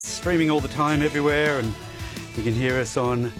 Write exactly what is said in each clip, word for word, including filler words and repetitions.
Streaming all the time everywhere, and you can hear us on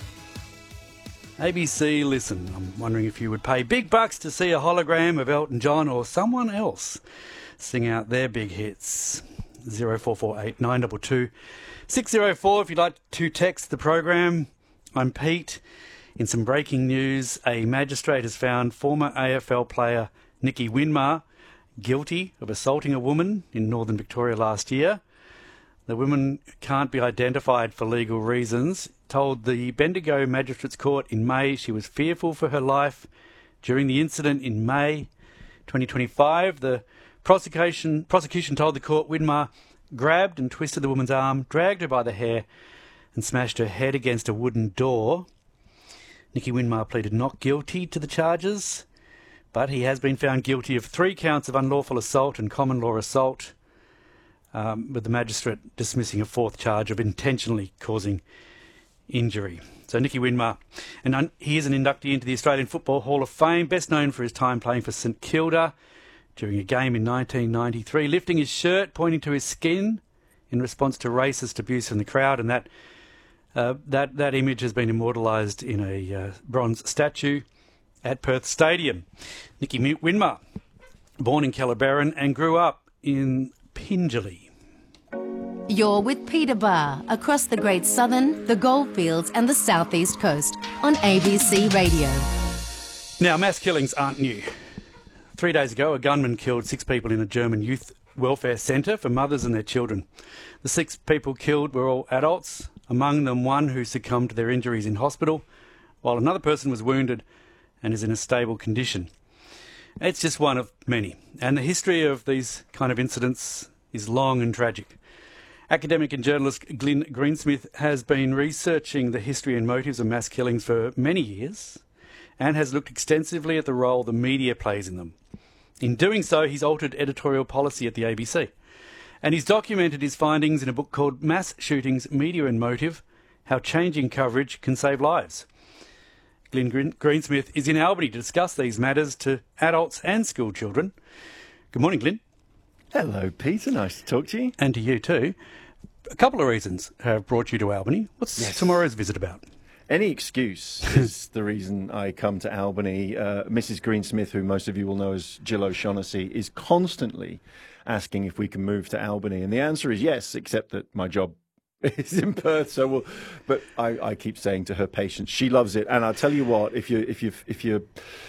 A B C Listen. I'm wondering if you would pay big bucks to see a hologram of Elton John or someone else sing out their big hits. zero four four eight nine two two six zero four if you'd like to text the program. I'm Pete. In some breaking news, a magistrate has found former A F L player Nicky Winmar guilty of assaulting a woman in northern Victoria last year. The woman can't be identified for legal reasons. Told the Bendigo Magistrates Court in May she was fearful for her life during the incident in May twenty twenty-five. The prosecution prosecution told the court Winmar grabbed and twisted the woman's arm, dragged her by the hair and smashed her head against a wooden door. Nicky Winmar pleaded not guilty to the charges, but he has been found guilty of three counts of unlawful assault and common law assault, Um, with the magistrate dismissing a fourth charge of intentionally causing injury. So Nicky Winmar, and un- he is an inductee into the Australian Football Hall of Fame, best known for his time playing for St Kilda during a game in nineteen ninety-three, lifting his shirt, pointing to his skin in response to racist abuse from the crowd, and that uh, that that image has been immortalised in a uh, bronze statue at Perth Stadium. Nicky Winmar, born in Kellerberrin and grew up in Pingelly. You're with Peter Barr across the Great Southern, the Goldfields and the South East Coast on A B C Radio. Now, mass killings aren't new. Three days ago, a gunman killed six people in a German youth welfare centre for mothers and their children. The six people killed were all adults, among them one who succumbed to their injuries in hospital, while another person was wounded and is in a stable condition. It's just one of many, and the history of these kind of incidents is long and tragic. Academic and journalist Glyn Greensmith has been researching the history and motives of mass killings for many years and has looked extensively at the role the media plays in them. In doing so, he's altered editorial policy at the A B C, and he's documented his findings in a book called Mass Shootings, Media and Motive, How Changing Coverage Can Save Lives. Glyn Greensmith is in Albany to discuss these matters to adults and school children. Good morning, Glyn. Hello, Peter. Nice to talk to you. And to you too. A couple of reasons have brought you to Albany. What's Yes. tomorrow's visit about? Any excuse is the reason I come to Albany. Uh, Missus Greensmith, who most of you will know as Jill O'Shaughnessy, is constantly asking if we can move to Albany. And the answer is yes, except that my job is in Perth. So we'll, but I, I keep saying to her patience, she loves it. And I'll tell you what, if you if you if you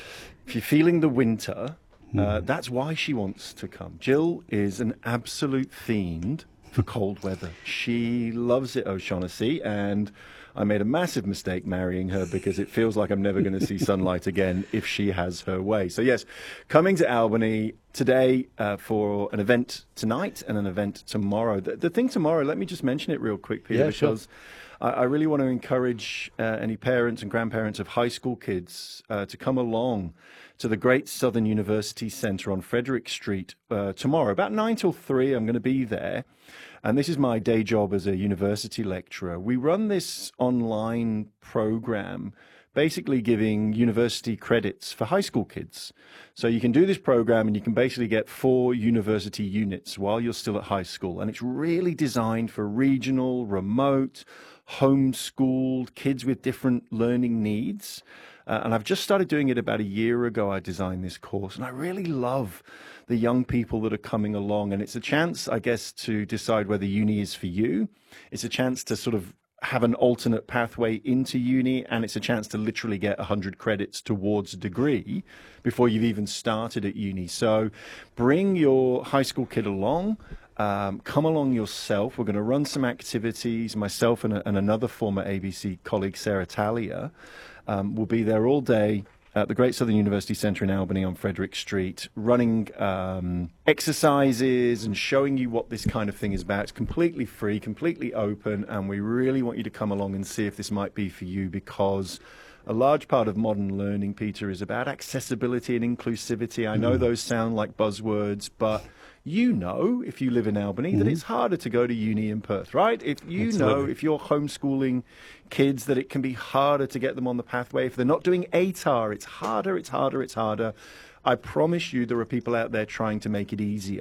if you're feeling the winter, Uh, that's why she wants to come. Jill is an absolute fiend for cold weather. She loves it, O'Shaughnessy, and I made a massive mistake marrying her because it feels like I'm never going to see sunlight again if she has her way. So yes, coming to Albany today uh, for an event tonight and an event tomorrow. The, the thing tomorrow, let me just mention it real quick, Peter, Yeah, sure. because I, I really want to encourage uh, any parents and grandparents of high school kids uh, to come along to the Great Southern University Centre on Frederick Street uh, tomorrow. About nine till three, I'm going to be there. And this is my day job as a university lecturer. We run this online program basically giving university credits for high school kids. So you can do this program and you can basically get four university units while you're still at high school. And it's really designed for regional, remote, homeschooled kids with different learning needs. Uh, and I've just started doing it about a year ago. I designed this course, and I really love the young people that are coming along. And it's a chance, I guess, to decide whether uni is for you. It's a chance to sort of have an alternate pathway into uni, and it's a chance to literally get one hundred credits towards a degree before you've even started at uni. So bring your high school kid along. Um, come along yourself. We're going to run some activities. Myself and, a, and another former A B C colleague, Sarah Talia, um, will be there all day at the Great Southern University Centre in Albany on Frederick Street, running um, exercises and showing you what this kind of thing is about. It's completely free, completely open, and we really want you to come along and see if this might be for you, because a large part of modern learning, Peter, is about accessibility and inclusivity. I know mm. those sound like buzzwords, but you know, if you live in Albany, mm-hmm. that it's harder to go to uni in Perth, right? If you Absolutely. know, if you're homeschooling kids, that it can be harder to get them on the pathway. If they're not doing A T A R, it's harder, it's harder, it's harder. I promise you there are people out there trying to make it easier.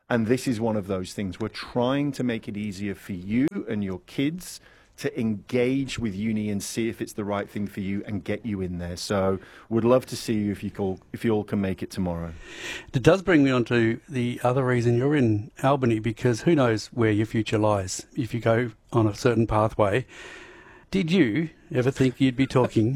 And this is one of those things. We're trying to make it easier for you and your kids to engage with uni and see if it's the right thing for you and get you in there. So would love to see you if you all, if you all can make it tomorrow. It does bring me on to the other reason you're in Albany, because who knows where your future lies if you go on a certain pathway. Did you ever think you'd be talking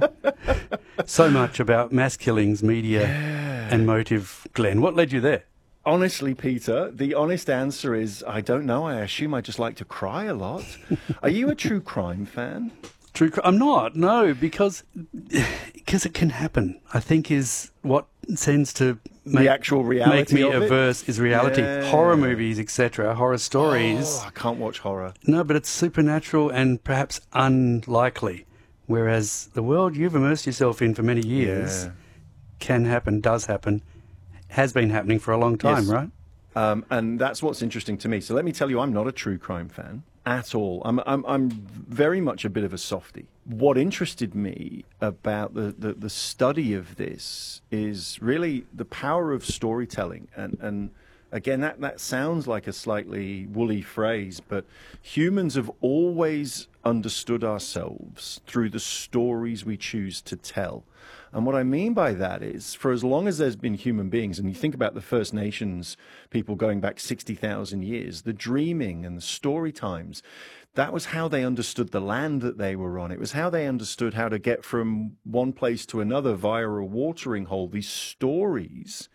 so much about mass killings, media yeah. and motive, Glenn? What led you there? Honestly, Peter, the honest answer is I don't know. I assume I just like to cry a lot. Are you a true crime fan? True crime? I'm not, no, because because it can happen, I think, is what tends to make, the actual reality make me of averse it? is reality. Yeah. Horror movies, et cetera, horror stories. Oh, I can't watch horror. No, but it's supernatural and perhaps unlikely, whereas the world you've immersed yourself in for many years Yeah. can happen, does happen, has been happening for a long time, Yes. right? Um, and that's what's interesting to me. So let me tell you, I'm not a true crime fan at all. I'm, I'm, I'm very much a bit of a softie. What interested me about the, the, the study of this is really the power of storytelling. And, and again, that, that sounds like a slightly woolly phrase, but humans have always understood ourselves through the stories we choose to tell. And what I mean by that is, for as long as there's been human beings, and you think about the First Nations people going back sixty thousand years, the dreaming and the story times, that was how they understood the land that they were on. It was how they understood how to get from one place to another via a watering hole. These stories,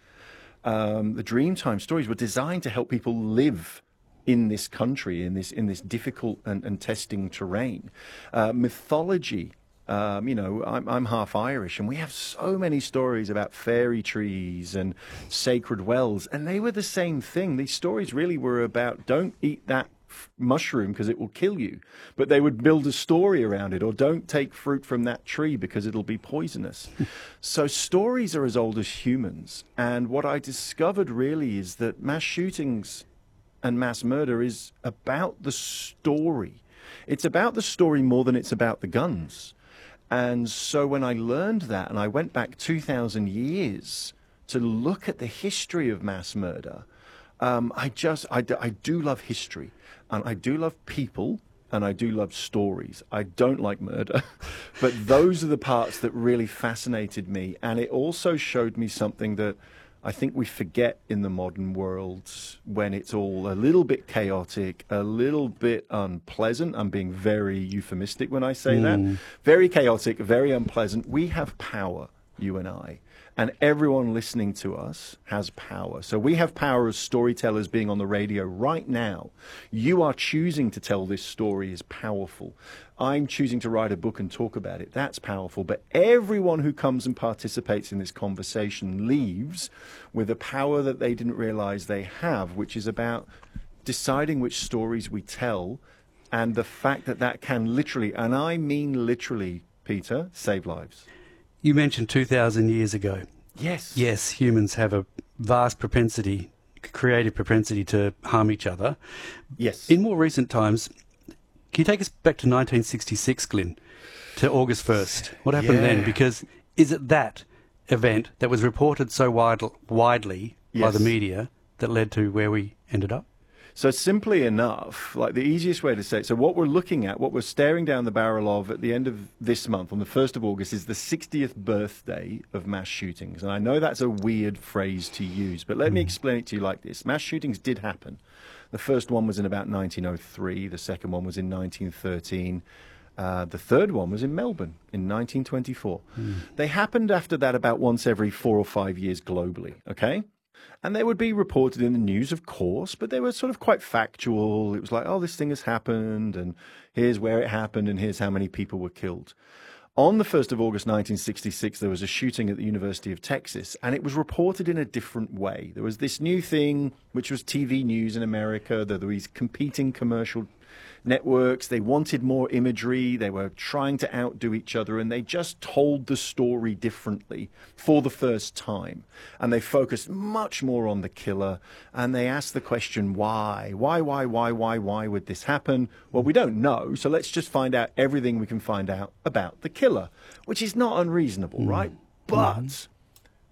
um, the Dreamtime stories, were designed to help people live in this country, in this in this difficult and, and testing terrain. Uh, mythology. Um, you know, I'm, I'm half Irish, and we have so many stories about fairy trees and sacred wells, and they were the same thing. These stories really were about don't eat that f- mushroom because it will kill you, but they would build a story around it, or don't take fruit from that tree because it'll be poisonous. So stories are as old as humans, and what I discovered really is that mass shootings and mass murder is about the story. It's about the story more than it's about the guns. And so when I learned that, and I went back two thousand years to look at the history of mass murder, um, I just, I, I do love history, and I do love people, and I do love stories. I don't like murder, but those are the parts that really fascinated me. And it also showed me something that I think we forget in the modern world when it's all a little bit chaotic, a little bit unpleasant. I'm being very euphemistic when I say mm. that. Very chaotic, very unpleasant. We have power, you and I. And everyone listening to us has power. So we have power as storytellers being on the radio right now. You are choosing to tell this story is powerful. I'm choosing to write a book and talk about it. That's powerful. But everyone who comes and participates in this conversation leaves with a power that they didn't realize they have, which is about deciding which stories we tell, and the fact that that can literally, and I mean literally, Peter, save lives. You mentioned two thousand years ago. Yes. Yes, humans have a vast propensity, creative propensity to harm each other. Yes. In more recent times, can you take us back to nineteen sixty-six, Glenn, to August first? What happened Yeah. then? Because is it that event that was reported so wide, widely yes. by the media that led to where we ended up? So simply enough, like the easiest way to say it, so what we're looking at, what we're staring down the barrel of at the end of this month, on the first of August, is the sixtieth birthday of mass shootings. And I know that's a weird phrase to use, but let mm. me explain it to you like this. Mass shootings did happen. The first one was in about nineteen oh three. The second one was in nineteen thirteen. Uh, the third one was in Melbourne in nineteen twenty-four. Mm. They happened after that about once every four or five years globally, okay? And they would be reported in the news, of course, but they were sort of quite factual. It was like, oh, this thing has happened, and here's where it happened, and here's how many people were killed. On the first of August nineteen sixty-six, there was a shooting at the University of Texas, and it was reported in a different way. There was this new thing, which was T V news in America. There were these competing commercial networks. They wanted more imagery. They were trying to outdo each other, and they just told the story differently for the first time. And they focused much more on the killer, and they asked the question, why? Why, why, why, why, why would this happen? Well, we don't know, so let's just find out everything we can find out about the killer, which is not unreasonable, mm. right? But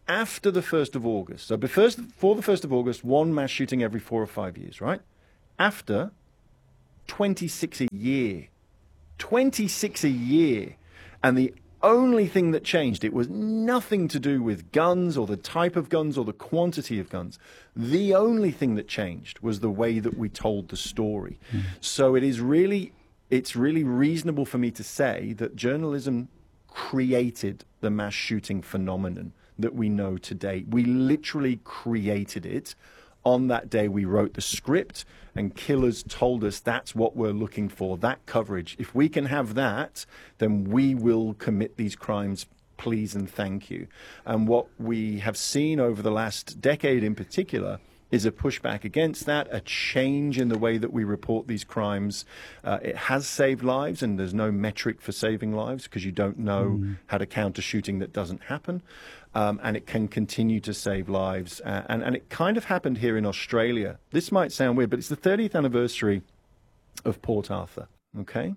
after the first of August. So before, before the first of August, one mass shooting every four or five years, right? After, twenty-six a year. twenty-six a year. And the only thing that changed, it was nothing to do with guns or the type of guns or the quantity of guns. The only thing that changed was the way that we told the story. Mm. So it is really, it's really reasonable for me to say that journalism created the mass shooting phenomenon that we know today. We literally created it. On that day, we wrote the script, and killers told us that's what we're looking for, that coverage. If we can have that, then we will commit these crimes, please and thank you. And what we have seen over the last decade in particular is a pushback against that, a change in the way that we report these crimes. Uh, it has saved lives, and there's no metric for saving lives because you don't know mm. how to counter shooting that doesn't happen. Um, and it can continue to save lives. Uh, and, and it kind of happened here in Australia. This might sound weird, but it's the thirtieth anniversary of Port Arthur, okay?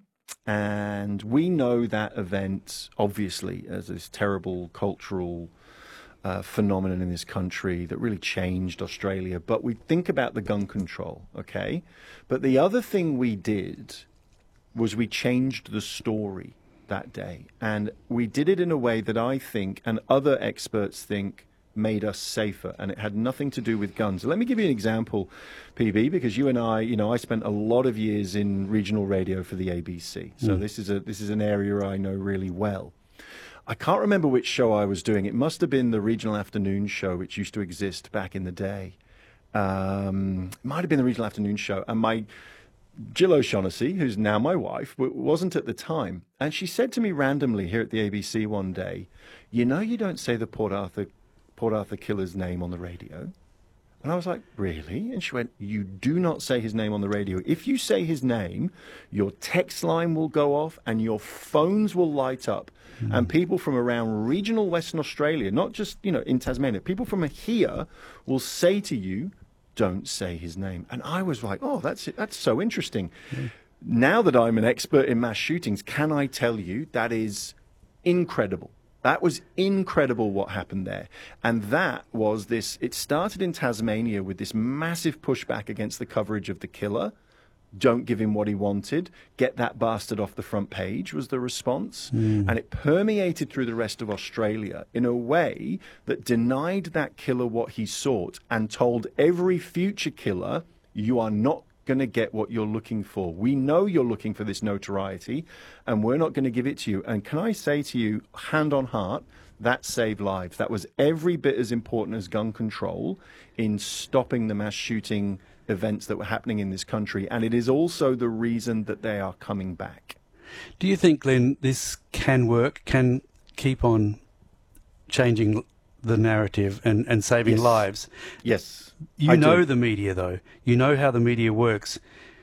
And we know that event, obviously, as this terrible cultural uh, phenomenon in this country that really changed Australia. But we think about the gun control, okay? But the other thing we did was we changed the story that day. And we did it in a way that I think, and other experts think, made us safer. And it had nothing to do with guns. Let me give you an example, P B, because you and I, you know, I spent a lot of years in regional radio for the A B C. So mm. this is a this is an area I know really well. I can't remember which show I was doing. It must have been the regional afternoon show, which used to exist back in the day. Um, it might have been the regional afternoon show. And my Jill O'Shaughnessy, who's now my wife, wasn't at the time. And she said to me randomly here at the A B C one day, you know, you don't say the Port Arthur, Port Arthur killer's name on the radio. And I was like, really? And she went, you do not say his name on the radio. If you say his name, your text line will go off and your phones will light up. Mm. And people from around regional Western Australia, not just, you know, in Tasmania, people from here will say to you, don't say his name. And I was like, oh, that's that's so interesting. Mm. Now that I'm an expert in mass shootings, can I tell you that is incredible. That was incredible what happened there. And that was this, it started in Tasmania with this massive pushback against the coverage of the killer. Don't give him what he wanted. Get that bastard off the front page was the response. Mm. And it permeated through the rest of Australia in a way that denied that killer what he sought and told every future killer, you are not going to get what you're looking for. We know you're looking for this notoriety, and we're not going to give it to you. And can I say to you, hand on heart, that saved lives. That was every bit as important as gun control in stopping the mass shooting events that were happening in this country. And it is also the reason that they are coming back. Do you think, Glenn, this can work, can keep on changing the narrative and, and saving yes. lives? Yes. You I know do. the media, though. You know how the media works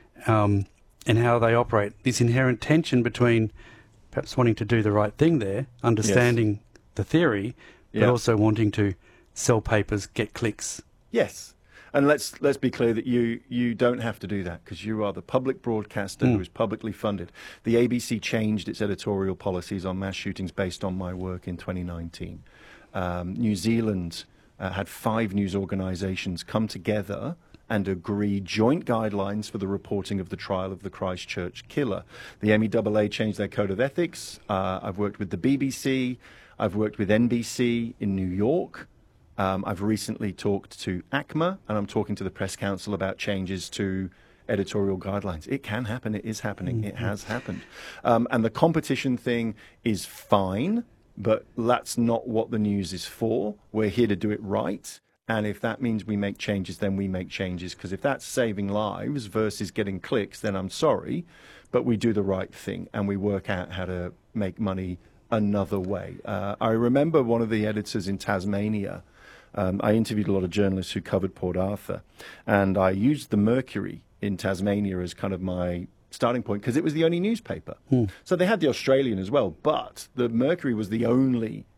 um, and how they operate. This inherent tension between perhaps wanting to do the right thing there, understanding yes. the theory, but yeah. also wanting to sell papers, get clicks. Yes. And let's let's be clear that you, you don't have to do that because you are the public broadcaster mm. who is publicly funded. The A B C changed its editorial policies on mass shootings based on my work in twenty nineteen. Um, New Zealand uh, had five news organisations come together and agree joint guidelines for the reporting of the trial of the Christchurch killer. The M E A A changed their code of ethics. Uh, I've worked with the B B C. I've worked with N B C in New York. Um, I've recently talked to A C M A, and I'm talking to the Press Council about changes to editorial guidelines. It can happen. It is happening. Mm-hmm. It has happened. Um, and the competition thing is fine, but that's not what the news is for. We're here to do it right. And if that means we make changes, then we make changes. Because if that's saving lives versus getting clicks, then I'm sorry. But we do the right thing, and we work out how to make money another way. Uh, I remember one of the editors in Tasmania. Um, I interviewed a lot of journalists who covered Port Arthur, and I used the Mercury in Tasmania as kind of my starting point because it was the only newspaper. Hmm. So they had the Australian as well, but the Mercury was the only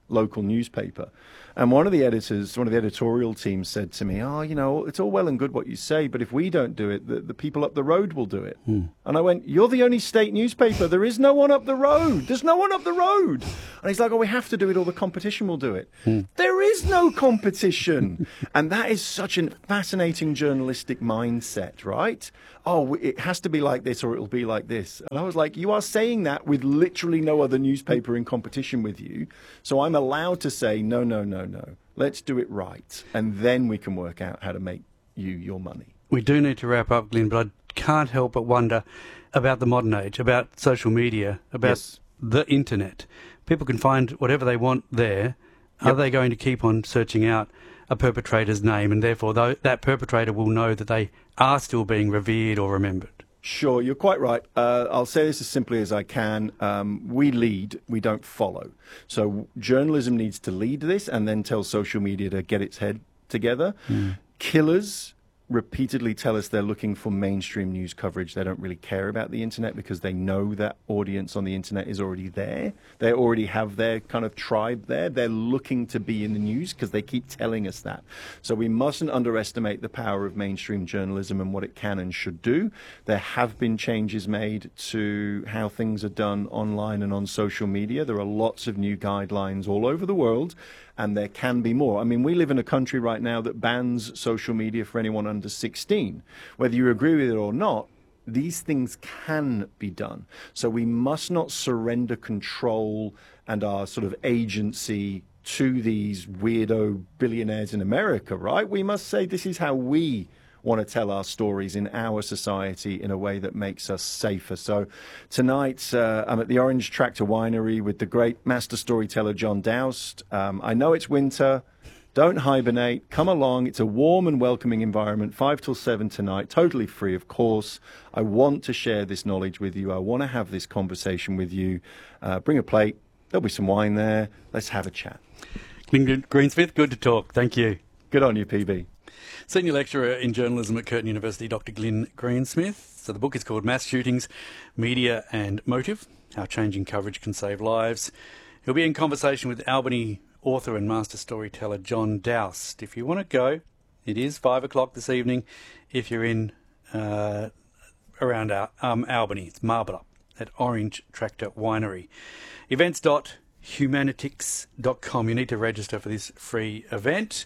local newspaper. And one of the editors, one of the editorial team said to me, oh, you know, it's all well and good what you say, but if we don't do it, the, the people up the road will do it. Hmm. And I went, you're the only state newspaper. There is no one up the road. There's no one up the road. And he's like, oh, we have to do it or the competition will do it. Hmm. There is no competition. And that is such a fascinating journalistic mindset, right? Oh, it has to be like this or it'll be like this. And I was like, you are saying that with literally no other newspaper in competition with you. So I'm allowed to say, no, no, no, no. Let's do it right. And then we can work out how to make you your money. We do need to wrap up, Glyn, but I can't help but wonder about the modern age, about social media, about yes. the internet. People can find whatever they want there. Yep. Are they going to keep on searching out a perpetrator's name, and therefore th- that perpetrator will know that they are still being revered or remembered? Sure, you're quite right. Uh, I'll say this as simply as I can. Um, we lead, we don't follow. So journalism needs to lead this and then tell social media to get its head together. Mm. Killers repeatedly tell us they're looking for mainstream news coverage. They don't really care about the internet because they know that audience on the internet is already there. They already have their kind of tribe there. They're looking to be in the news because they keep telling us that. So we mustn't underestimate the power of mainstream journalism and what it can and should do. There have been changes made to how things are done online and on social media. There are lots of new guidelines all over the world, and there can be more. I mean, we live in a country right now that bans social media for anyone under sixteen. Whether you agree with it or not, these things can be done. So we must not surrender control and our sort of agency to these weirdo billionaires in America, right? We must say this is how we want to tell our stories in our society in a way that makes us safer. So tonight uh, I'm at the Orange Tractor Winery with the great master storyteller John Doust. Um, I know it's winter. Don't hibernate. Come along. It's a warm and welcoming environment. Five till seven tonight. Totally free, of course. I want to share this knowledge with you. I want to have this conversation with you. Uh, bring a plate. There'll be some wine there. Let's have a chat. Glyn Greensmith, good to talk. Thank you. Good on you, P B. Senior Lecturer in Journalism at Curtin University, Doctor Glyn Greensmith. So the book is called Mass Shootings, Media and Motive, How Changing Coverage Can Save Lives. He'll be in conversation with Albany author and master storyteller John Doust. If you want to go, it is five o'clock this evening. If you're in uh, around our, um, Albany, it's Marlborough at Orange Tractor Winery. Events dot humanitix dot com. You need to register for this free event.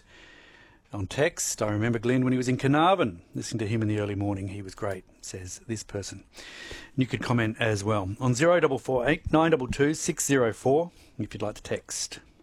On text, I remember Glyn when he was in Carnarvon. Listening to him in the early morning, he was great, says this person. And you could comment as well on zero four four eight nine two two six zero four if you'd like to text.